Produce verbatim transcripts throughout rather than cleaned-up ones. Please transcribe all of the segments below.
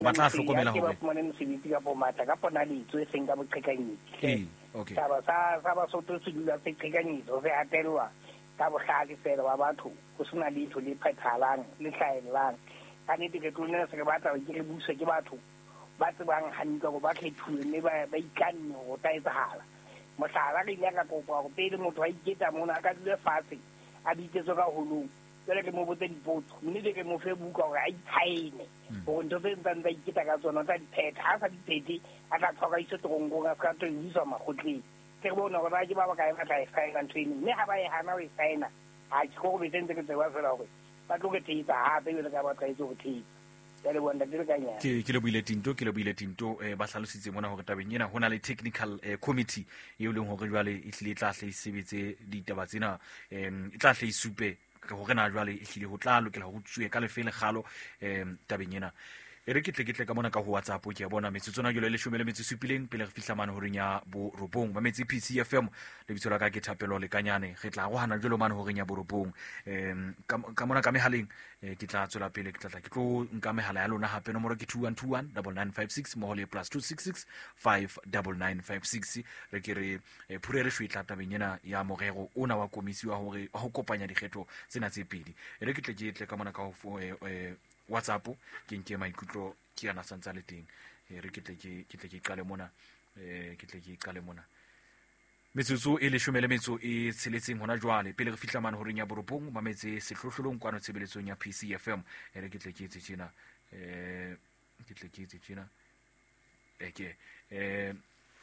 ba tla hlokomela ke ba hore fumane mosebetsi ka pomata ka pona letso e seng ka boqhekanyetsi eh okay taba sa sa Basotho se dula se qhekanyetso se hatelwa ka bohlale fela wa batho go sena letho le phethalang le hlaelang ka nnete ke tlone se ke batla ke re busa ke batho ba tsebang hantle go ba kgethuwe mme ba ba ikanne go ta etsahala mohlala re ile ka kopa go pele motho a iketa mona ka dile fatshe a bitsetso ka holong tsela ke mo botse dipotso mme ke mo fe buka gore a ithaine go ntse tse ntse ntse iketa ka tsona tsa diphetha a sa diphethe a tla tlhoka iso tongong a ska to isa magotleng ke bona gore ba ke ba ba ka e batla e sign training mme ha ba e hana o e sign a ke go be tse ke tsewa fela gore ba tlo ke tseitsa ha be le ka ba tsaitse go tseitsa ya le bona dire ka nya ke ke le buile tinto ke le buile tinto eh ba hlalositse mona hore tabeng ena hona le technical eh, committee e leng hore jwale e hlile tla hle sebetse ditaba tsena em e tla hle isupe gore na jwale e hlile ho tla lokela ho tswe ka lefele galo em tabeng ena e re ke tle ke tle ka mona ka ho WhatsApp ke ya bona metsotsona jole le shumele metso supileng pele re fihla mane ho renya bo robong ba metsi P C F M le bitsola ka ke thapelo le kanyane re tla go hana jole mane ho renya bo robong em ka mona ka mehaleng ke tla tswela pele ke tla tla ke tlo nka mehala ya lona hape nomoro ke two one two one nine nine five six mo le plus two six six five nine nine five six re ke re phurere shwetla tabeng ena ya morero ona wa komisi wa hore ho kopanya dikgetho tsena tse pedi re ke tle ke tle ka mona ka ho WhatsApp ke nke maikutlo ke yana santsa le teng re ke tle ke ke tle ke qale mona eh ke tle ke qale mona metsotso e le shumele metso e tsheletseng hona jwale pele re fihla mane ho renya boropong mametse sehlohlolong kwano tshebeletsong ya P C F M re ke tle ke etse tjena eh ke tle ke etse tjena eke eh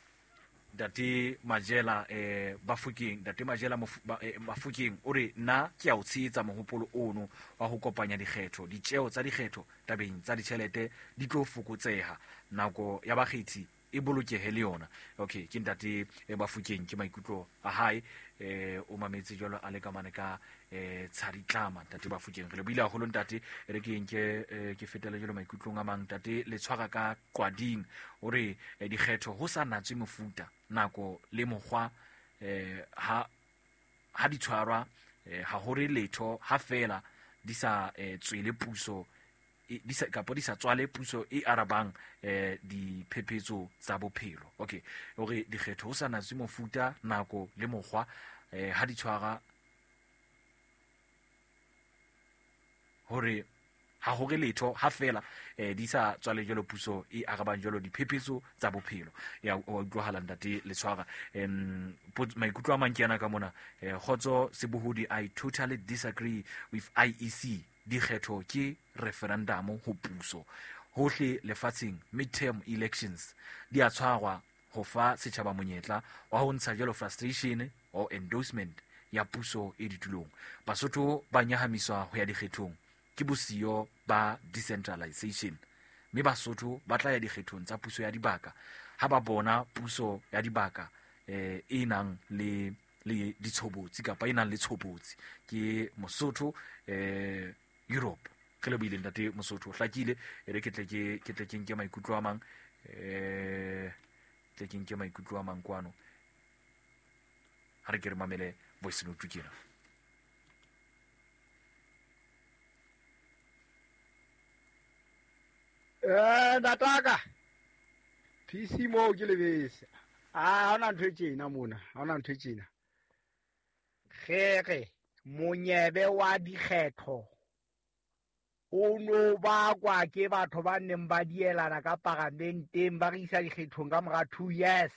date Majela eh Bafokeng date Majela Bafokeng o re nna ke a o tsheetsa mohopolo ono wa ho kopanya dikgetho ditjeo tsa dikgetho tabeng tsa ditjhelete di tlo fokotseha nako ya bakgethi e bolokehe le yona okay ke ntate Bafokeng ke maikutlo a hae eh o mametse jalo a le ka mane ka eh tshadi tlama tate Bafokeng re le buile a go ntate re ke nke ke fetele jalo maikutlong a mang tate le tshwara ka Qwading o re dikgetho ho sa natswe mofuta nako le mogwa eh ha ha di tshwarwa ha hore letho ha fela di sa tswele puso di sa kapo di sa tswale puso e arabang eh di phephetso tsa bophelo okay hore dikgetho ho sa natswe mofuta nako le mogwa eh ha di tshwara hore ha hore letho ha fela eh di sa tswale jalo puso e arabang jalo diphephetso tsa bophelo ya o tlohala ntate le tshwara em maikutlo a mang ke yana ka mona eh khotso sebohodi I totally disagree with I E C dikgetho ke referendum ho puso hohle lefatsheng midterm elections di a tshwarwa ho fa setjhaba monyetla wa ho ntsha jalo frustration or endorsement ya puso e ditulong Basotho ba nyahamiswa ho ya dikgethong ke bosio ba decentralization mme Basotho ba tla ya dikgethong tsa puso ya dibaka ha ba bona puso ya dibaka eh e nang le le ditshobotsi kapa e nang le tshobotsi ke Mosotho eh Europe ke le buile ntate Mosotho hlakile re ke tle ke ke tle ke nke maikutlo a mang eh tle ke nke maikutlo a mang kwano ha re ke re mamele voice note kena eh nataka P C mo ke lebese a hona ntho tjena mona hona ntho tjena kgege monyebe wa dikgetho o no ba kwa ke batho ba neng ba dielana ka parlamenteng ba re isa dikgethong ka mora two years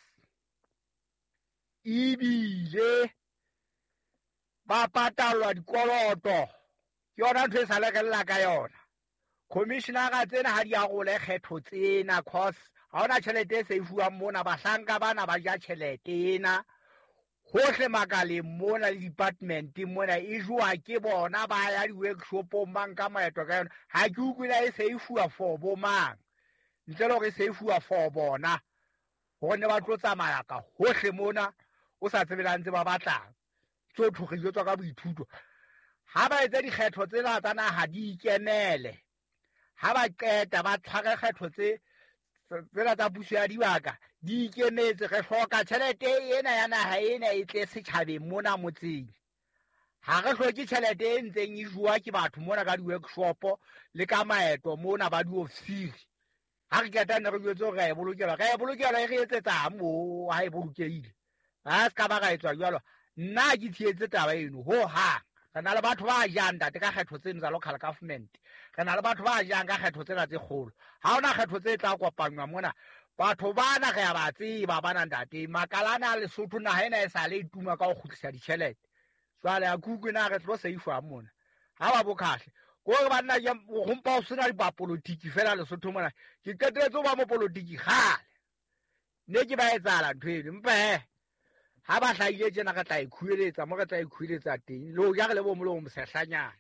ibile ba patalwa dikoloto ke yona ntho e sa lekella ka yona commissioner ga tsena ha di a gole kgetho tsena cause ha ona tšhelete e se e fuwang mona bahlanka bana ba ja tšhelete ena hohle makaleng mona le department mona e jwa ke bona ba ya di-workshopong mang ka maeto ka yona ha ke utlwela e se e fuwa for bo mang ntle le gore se e fuwa for bona gore ne ba tlo tsamaya ka hohle mona o sa tsebelang tse ba batlang tso thogile tswa ka boithuto ha ba etsa dikgetho tsena tsa naha di ikemele ha ba qeta ba tshware kgetho tse tsela tsa puso ya dibaka di ikemetse re hloka tšhelete ena ya naha ena e tle setjhabeng mona motseng ha re hloke tšhelete e ntseng e jwa ke batho mona ka di-workshop le ka maeto mona ba di-ofisiri ha re keta ne re jwetse re e bolokela re e bolokela e re etsetsa mo ha e bolokeile ha se ka ba ga etswa jalo nna ke thietse taba eno ho ha re na le batho ba jang ntate ka kgetho tseno tsa local government re na le batho ba jang ka kgetho tsena tse kgolo ha ona kgetho tse tla kopanywa mona batho bana re a ba tseba bana ntate makalana a Lesotho naha ena e sa le ituma ka ho kgutlisa ditjhelete jwale a kuku na re tlo seifa mona ha ba bokhahle go re banna ya go mpa o sena ba politiki fela Lesotho mona ke qetetse ba mo politiki gale ne ke ba etsala ntwele mpe ha ba hlaile tsena ka tla ikhueletsa mo ka tla ikhueletsa teng lo ya re le bo mo lo mo sehlanyana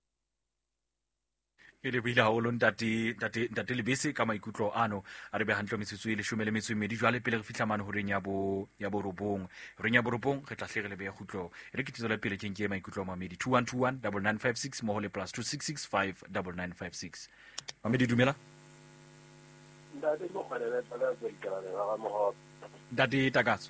e le bila holo ntate ntate ntate Lebese ka maikutlo ano a re be hantle metsotso e le shome le metso e mmedi jwale pele re fihla mane ho reng ya bo ya bo robong reng ya bo robong re tla hle re le be ya khutlo re ke tsola pele keng ke maikutlo a mamedi two one two one nine nine five six mo ho le plus two six six five nine nine five six mamedi dumela ntate mo kgwele tla tla ikala le ga mo ntate Takatso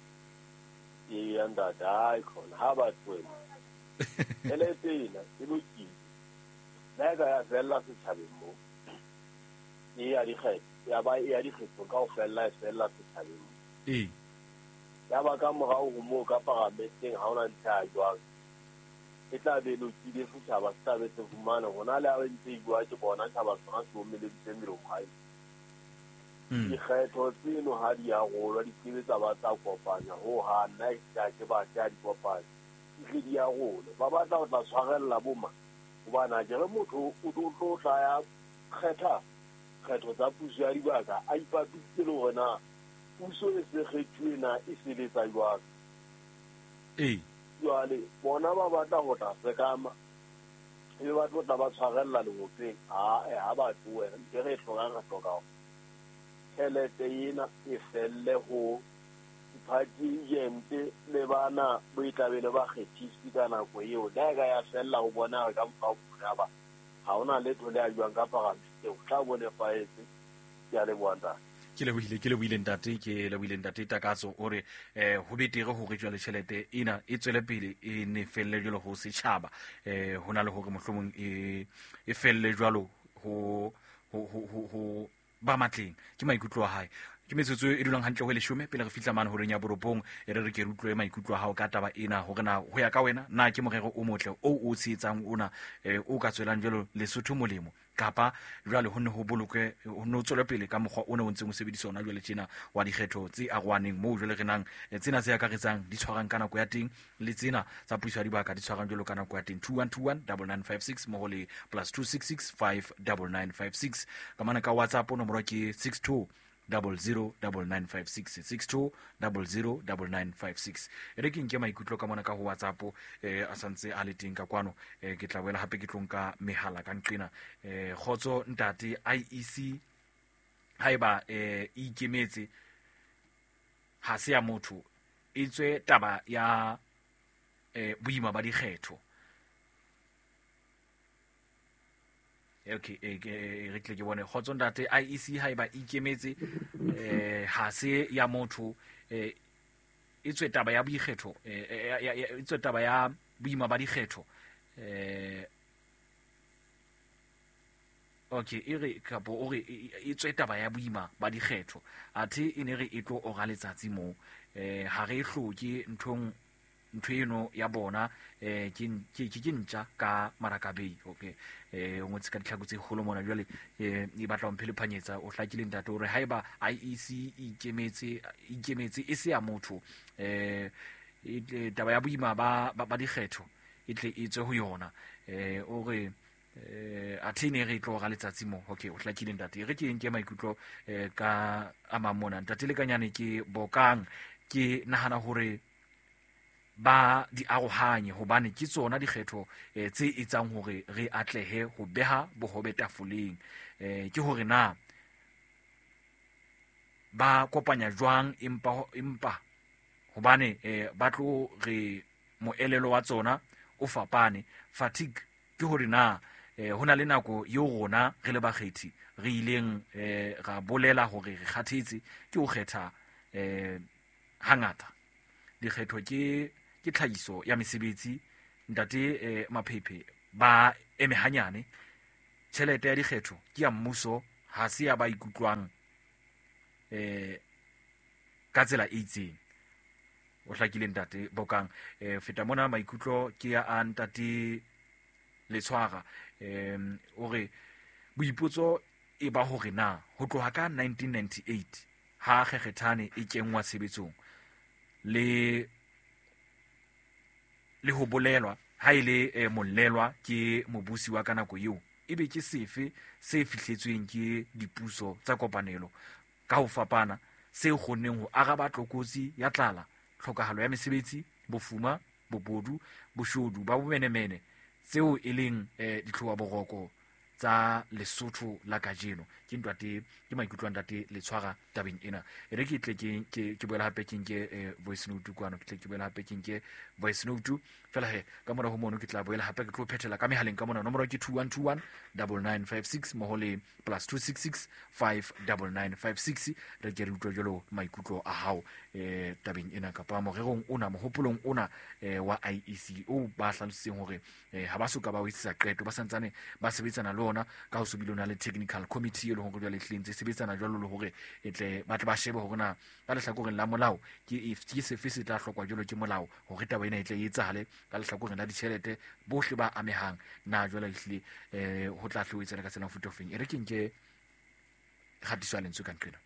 e anda dai khona ha ba tswela ele tsena e loki la ga ya zella se thabeng mo e ya di kgetho ya ba e ya di kgetho ka o fella fella se thabeng e ya ba ka mo ga o mo ka parameting ha ona ntha jwang e tla be loki le futha ba sa be se fumana hona le a ntse e bua ke bona ka ba tsona so me le tsendiro khai di kgetho tseno ha di ya golwa di tsebetsa ba tsa kopanya ho ha nna ya ke ba tsa di kopanya di di ya golwa ba ba tla tla tshwarella boma bana jere motho o do tlo tla ya kgetha kgetho tsa puso ya dibaka a ipapitse le hona puso e se kgethuena e seletsa jwang e jwale bona ba batla go tla sekama e ba tla ba tshwarella le go teng ha e ha ba tsoe ke re hloka ga hloka helete ina e felle ho party yente le bana bo itlabele ba kgethisi ka nako eo le ga ya fella go bona ka mpa bona ba ha ona le tole a jwang ka pagampe o tla bone faetse ya le bona ke le buile ke le buile ntate ke le buile ntate Takatso ore eh ho betere ho re jwale tšhelete ina e tswele pele e ne felle jalo ho setšhaba eh hona le hore mohlomong e e felle jalo ho ho ho ho ba matleng ke maikutlo a hae ke metsotso e dulang hantle ho le shome pele re fihla mane ho reng ya boropong e re re ke rutlwe maikutlo a hao ka taba ena ho rena ho ya ka wena na ke morero o motle o o tsetsang ona o ka tswelang jalo Lesotho molemo kapa jwale ho ne ho bolokwe ho no tswela pele ka mokgwa ona o ntse mo sebedisa ona jwale tjena wa dikgetho tse agwaneng mo jwale re nang tsena tse akaretsang di tshwarang ka nako ya teng le tsena tsa puso ya dibaka di tshwarang jwalo ka nako ya teng two one two one nine nine five six mo ho le plus two six six five nine nine five six ka mana ka WhatsApp nomoro ke six two double zero double nine five six six two double zero double nine five six e re ke nke maikutlo ka mona ka ho WhatsApp eh a santse a le teng ka kwano eh ke tla boela hape ke tlonka mehala ka nqina eh khotso ntate I E C haiba eh e ikemetse ha se ya motho e tswe taba ya eh boima ba dikgetho okay e re tle ke bone khotso ntate I E C haiba ikemetse eh ha se ya motho eh e tswe taba ya boikgetho eh e tswe taba ya boima ba dikgetho eh okay e re kapo o re e tswe taba ya boima ba dikgetho athe e ne re e tlo o ga letsatsi mo eh ha re hloke nthong ntweno ya bona eh ke ke ke ntja ka Marakabei okay eh o ngotse ka ditlhako tse golo mona jwale eh e batla o mphele phanyetsa o hlakile ntate hore haiba I E C ikemetse ikemetse e se ya motho eh taba ya boima ba ba dikgetho e tle e tswe ho yona eh o re eh athine re tlo ga letsatsi mo okay o hlakile ntate re ke nke maikutlo eh ka amamona ntate le kanyane ke bokang ke nahana hore ba di arohanye hobane ke tsona dikgetho eh, tse etsang hore re atlehe ho beha bohobe tafoleng eh, ke hore na ba kopanya jwang empa empa hobane eh, ba tlo re moelelo wa tsona o fapane fatigue ke hore na eh, hona le nako yo rona re le bakgethi re ileng eh, ra bolela hore re kgathetse ke o kgetha eh, hangata dikgetho ke ke tlhagiso ya mesebetsi ntate eh, maphephe ba eme hanyane tšhelete ya dikgetho ke ya mmuso ha se ya ba ikutlwang eh ka tsela e itseng. O hlakile ntate Bokang. eh feta mona maikutlo ke ya a ntate Letshwara. em o re boipotso e ba hore na ho tloha ka nineteen ninety-eight ha Kgekgethane e kenngwa tshebetsong le le ho bolelwa ha ile eh, mollelwa ke mobusi wa kana ko eo, ebe ke sefe se fihletsweng ke dipuso tsa kopanelo ka ho fapana se kgonneng ho araba tlokotsi ya tlala, tlhokahalo ya mesebetsi, bofuma, bobodu, boshodu ba bomenemene tseo e leng eh, ditlhoa boroko tsa Lesotho la kajeno. Ke ntate ke maikutlo a ntate Letshwara tabeng ena. E re ke tle ke ke ke boela hape ke nke eh, voice note kwano, ke tle ke boela hape ke nke voice note fela he ka mora ho mono ke tla boela hape ke tlo phethela ka mehaleng ka mona. Nomoro ke two one two one nine nine five six mo le plus two six six five nine nine five six. Re ke re utlwa jalo maikutlo a hao eh tabeng ena kapa morerong ona, mohopolong ona eh, wa I E C o ba hlalositseng hore eh, ha ba soka ba wetsa qeto, ba santsane ba sebetsana le ona ka ho subile le technical committee e le hore jwale hlentse sebetsana jwalo le hore etle ba tla ba shebe hore na ka lehlakoreng la molao ke if ke sefe se tla hlokwa jwalo ke molao hore taba ena e tle e etsahale ka lehlakoreng la ditjhelete bohle ba amehang na jwale hle eh ho tla hlwetsa ka tsela futo feng. E re ke nke khatiswa lentswe ka nqena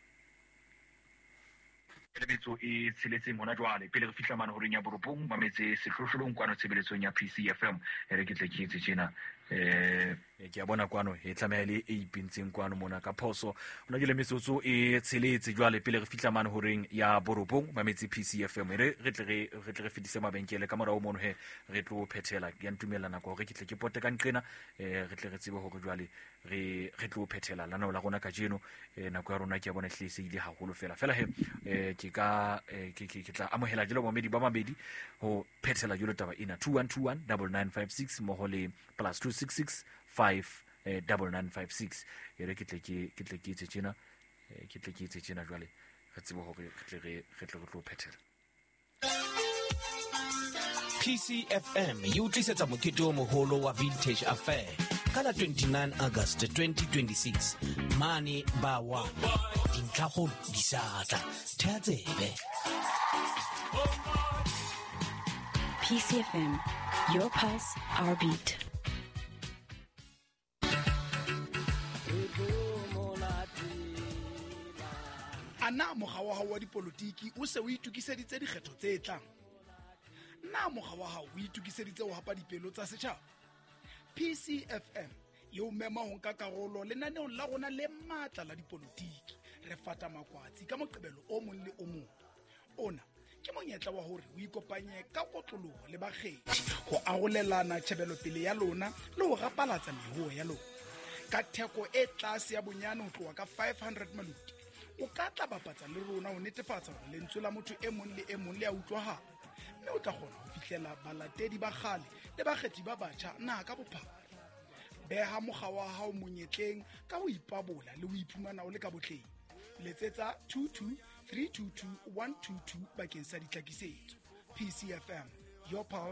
lebetso e tsheletseng hona jwale pele re fihla mane horeng ya boropong mametse sehlohlolong kwano tshebeletsong ya P C F M. E re ke tle ke etse tjena eh ke a bona kwano e tlameha le e ipintseng kwano mona ka phoso ona ke le metsotso e tsheletse jwale pele re fihla mane horeng ya boropong mametse P C F M. re re tle re re tle re fitise mabenkele ka mora o mono he re tlo phethela ya ntumelana go re ke tle ke pote ka nqena eh re tle re tsebe hore jwale re re tlo phethela lana la rona ka jeno eh nako ya rona ke a bona hlesehile haholo fela fela he eh ke ka ke ke tla amohela jelo bomedi ba mabedi ho phethela jelo taba ina two one two one nine nine five six mo le plus two six six five nine nine five six. E re ke tle ke ke tle ke etse tjena ke tle ke etse tjena jwale re tsebe hore re tle re re tle re tlo phethela. P C F M you tlisetsa mokete o moholo wa Vintage Affair ka la twenty-nine August twenty twenty-six mane ba wa dintlhago disatla thetsebe. P C F M, your pulse, our beat. Ana mokga wa hao wa dipolitiki o se o itukiseditse dikgetho tse tlang. Na mokga wa hao o itukiseditse ho hapa dipelo tsa setjhaba. P C F M yo mema ho nka karolo lenaneong la rona le matla la dipolitiki. Re fata makwatsi ka moqebelo o mong le o mong. Ona ke monyetla wa hore o ikopanye ka kotloloho le bakgethi ho arolelana tshebelo pele ya lona le ho rapalatsa mehuo ya lona. Ka theko e tlase ya bonyane ho tloha ka five hundred maluti. O ka tla bapatsa le rona ho netefatsa hore lentswe la motho e mong le e mong le a utlwahala. Mme o tla kgona ho fihlela balatedi ba kgale le bakgethi ba batjha na ka bophara. Beha mokga wa hao monyetleng ka ho ipabola le ho iphumana o le ka botleng. Letsetsa two two three two two one two two bakeng sa ditlhakisetso. P C F M, your power.